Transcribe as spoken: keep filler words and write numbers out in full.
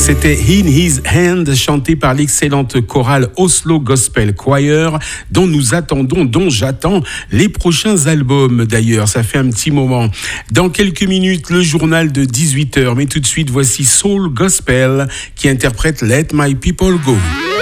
C'était In His Hand, chanté par l'excellente chorale Oslo Gospel Choir, dont nous attendons, dont j'attends les prochains albums d'ailleurs. Ça fait un petit moment. Dans quelques minutes, le journal de dix-huit heures. Mais tout de suite, voici Soul Gospel qui interprète Let My People Go.